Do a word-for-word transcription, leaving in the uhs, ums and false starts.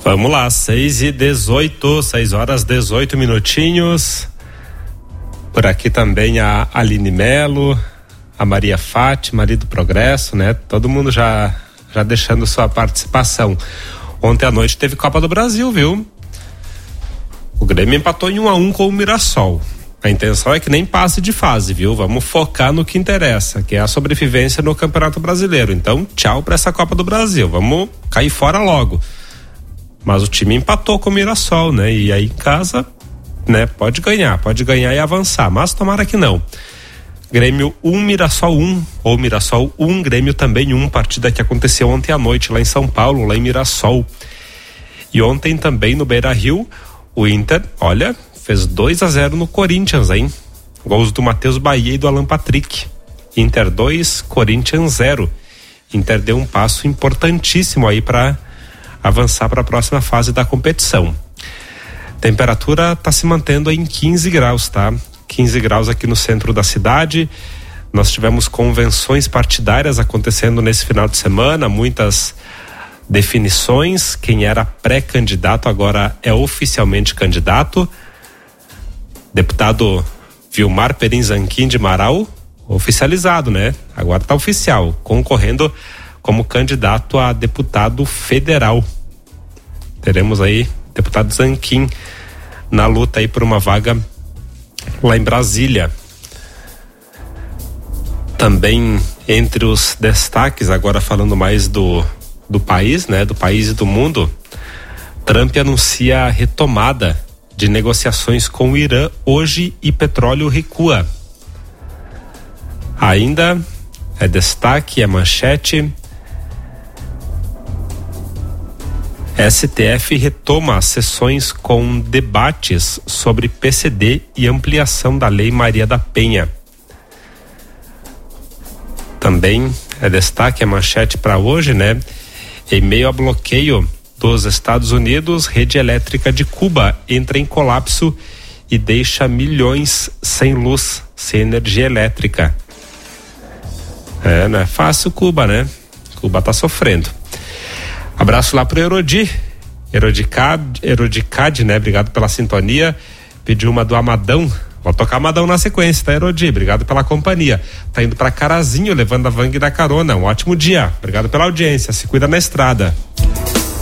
Vamos lá, seis e dezoito, seis horas dezoito minutinhos. Por aqui também a Aline Melo, a Maria Fátima, ali do Progresso, né? Todo mundo já, já deixando sua participação. Ontem à noite teve Copa do Brasil, viu? O Grêmio empatou em um a um com o Mirassol. A intenção é que nem passe de fase, viu? Vamos focar no que interessa, que é a sobrevivência no Campeonato Brasileiro. Então, tchau pra essa Copa do Brasil. Vamos cair fora logo. Mas o time empatou com o Mirassol, né? E aí em casa, né? Pode ganhar, pode ganhar e avançar, mas tomara que não. Grêmio um, Mirassol um, ou Mirassol um, Grêmio também um, partida que aconteceu ontem à noite lá em São Paulo, lá em Mirassol. E ontem também no Beira-Rio, o Inter, olha, fez dois a zero no Corinthians, hein? Gols do Matheus Bahia e do Alan Patrick. Inter dois, Corinthians zero. Inter deu um passo importantíssimo aí para avançar para a próxima fase da competição. Temperatura está se mantendo em quinze graus, tá? quinze graus aqui no centro da cidade. Nós tivemos convenções partidárias acontecendo nesse final de semana, muitas definições. Quem era pré-candidato agora é oficialmente candidato. Deputado Vilmar Perim Zanquim de Amaral, oficializado, né? Agora está oficial, concorrendo como candidato a deputado federal. Teremos aí deputado Zanquim na luta aí por uma vaga lá em Brasília. Também entre os destaques, agora falando mais do, do país, né? Do país e do mundo, Trump anuncia a retomada de negociações com o Irã hoje e petróleo recua. Ainda é destaque, é manchete. S T F retoma as sessões com debates sobre P C D e ampliação da Lei Maria da Penha. Também é destaque, é manchete para hoje, né? Em meio a bloqueio dos Estados Unidos, rede elétrica de Cuba entra em colapso e deixa milhões sem luz, sem energia elétrica. É, não é fácil Cuba, né? Cuba tá sofrendo. Abraço lá pro Erodi, Erodicad, Erodicad, né? Obrigado pela sintonia. Pediu uma do Amadão. Vou tocar Amadão na sequência, tá, Erodi? Obrigado pela companhia. Tá indo pra Carazinho, levando a Vang da carona. Um ótimo dia. Obrigado pela audiência. Se cuida na estrada.